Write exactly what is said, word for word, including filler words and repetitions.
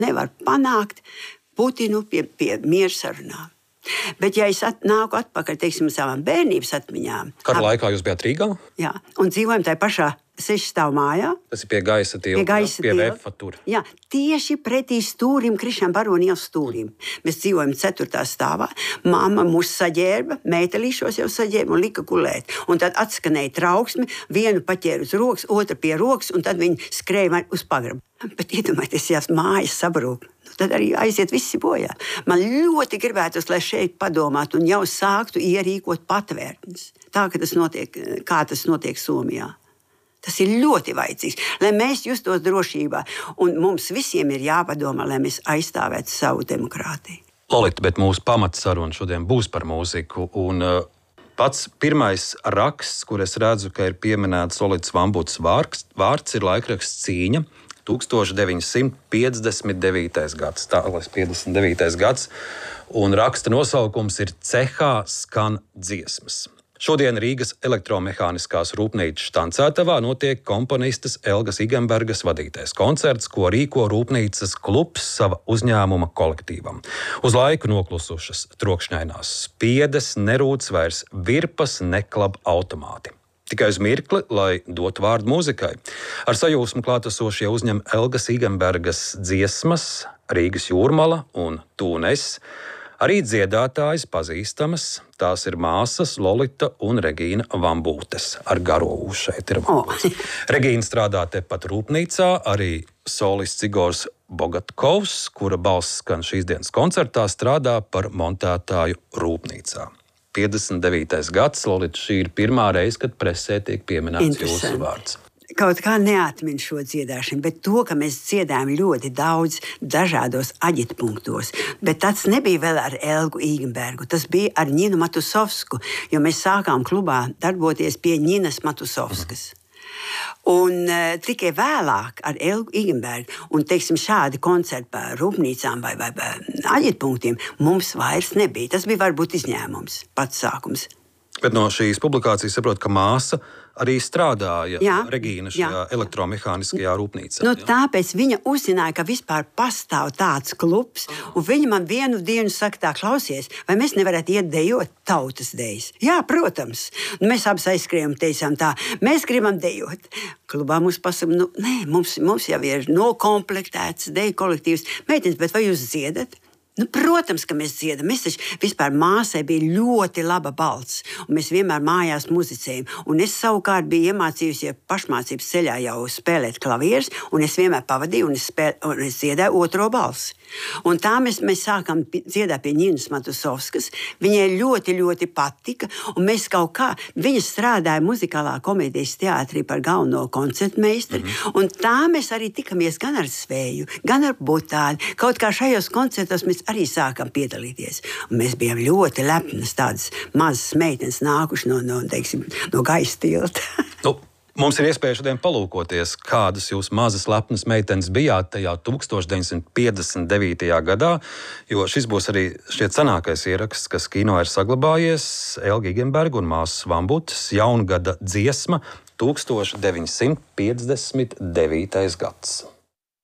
nevar panākt Putinu pie, pie miersarunām. Bet, ja es at, nāku atpakaļ, teiksim, savām bērnības atmiņām... Kara laikā jūs bijāt Rīgā? Jā, un dzīvojam tajā pašā sešstāvu mājā. Tas ir pie gaisa tilta, pie, gaisa pie tilta. Vefa tur. Jā, tieši pretī stūrim, Krišņā Barona ielas stūrim. Mēs dzīvojam ceturtā stāvā. Mamma mūs saģērba, meitelīšos jau saģērba un lika gulēt. Un tad atskanēja trauksmi, vienu paķēra uz rokas, otru pie rokas, un tad viņi skrēja uz pagrabu. Bet iedomājieties, ja mājas sabrūk, tad arī aiziet visi bojā. Man ļoti gribētos, lai šeit padomātu un jau sāktu ierīkot patvērtnes. Tā, ka tas notiek, kā tas notiek Somijā. Tas ir ļoti vajadzīgs, lai mēs justos drošībā. Un mums visiem ir jāpadomā, lai mēs aizstāvētu savu demokrātiju. Lolita, bet mūsu pamatsaruna šodien būs par mūziku. Un uh, pats pirmais raksts, kur es redzu, ka ir pieminēts Lolitas Vambūtas vārds, vārds ir laikraksts Cīņa. tūkstoš deviņi simti piecdesmit devītais gads, tālāk piecdesmit devītais gads, un raksta nosaukums ir Cehā skan dziesmas. Šodien Rīgas elektromehāniskās rūpnīcas Štancētavā notiek komponistes Elgas Igenbergas vadītais koncerts, ko rīko rūpnīcas klubs sava uzņēmuma kolektīvam. Uz laiku noklusušas trokšņainās spiedes, nerūc vairs virpas, neklab automāti. Tikai uz mirkli, lai dotu vārdu mūzikai. Ar sajūsmu klātesošie uzņem Elgas Igenbergas dziesmas, Rīgas jūrmala un Tūnes. Arī dziedātājas pazīstamas, tās ir māsas Lolita un Regīna Vambūtes. Ar garo ū šeit ir Vambūtes. Oh. Regīna strādā tepat rūpnīcā, arī solists Igors Bogatkovs, kura balss skan šīs dienas koncertā, strādā par montētāju rūpnīcā. piecdesmit devītais gads, Lolita, šī ir pirmā reize, kad presē tiek pieminēts jūsu vārds. Kaut kā neatmin šo dziedāšanu, bet to, ka mēs dziedājam ļoti daudz dažādos aģitpunktos. Bet tas nebija vēl ar Elgu Igenbergu, tas bija ar Ņinu Matusovsku, jo mēs sākām klubā darboties pie Ņinas Matusovskas. Mm. Un uh, tikai vēlāk ar Elgu Igenbergu un, teiksim, šādi koncerti par rūpnīcām vai, vai, vai aģitpunktiem mums vairs nebija. Tas bija varbūt izņēmums, pats sākums. Bet no šīs publikācijas saprot, ka māsa arī strādāja, jā, Regīna, šajā jā. elektromehāniskajā rūpnīcā. Nu, jā. Tāpēc viņa uzzināja, ka vispār pastāv tāds klubs, un viņa man vienu dienu saka tā, klausies, vai mēs nevarētu iet dejot tautas dejas? Jā, protams. Nu, mēs abas aizskrējām, teicām tā, mēs gribam dejot. Klubā mums pasaka, nu, nē, mums, mums jau ir nokomplektēts deju kolektīvs. Meitenes, bet vai jūs dziedat? Nu, protams, ka mēs dziedam. Mēs taču vispār māsai bija ļoti laba balss, un mēs vienmēr mājās muzicējam. Un es savukārt biju iemācījusies pašmācības ceļā jau spēlēt klavierus, un es vienmēr pavadīju, un es, spēl, un es dziedāju otro balsi. Un tā mēs, mēs sākām dziedāt pie Ņinas Matusovskas. Viņai ļoti, ļoti patika, un mēs kaut kā, viņa strādāja muzikālā komēdijas teātrī par galveno koncertmeistari, mm-hmm. un tā mēs arī tikamies gan ar Svēju, gan ar Butāni. Kaut kā šajos koncertos mēs arī sākam piedalīties. Un mēs bijām ļoti lepnas, tādas mazas meitenes nākuši no, no, teiksim, no gaisa tilta. Nu, mums ir iespēja šodien palūkoties, kādas jūs mazas lepnas meitenes bijāt tajā tūkstoš deviņi simti piecdesmit devītajā gadā, jo šis būs arī šķiet senākais ieraksts, kas kino ir saglabājies, Elga Igenberga un māsas Vambūtes jaungada dziesma tūkstoš deviņi simti piecdesmit devītais gads.